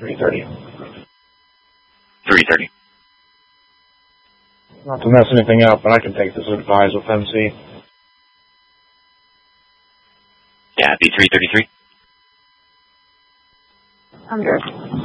330. 330. Not to mess anything up, but I can take this advise with MC. Yeah, B333. 100.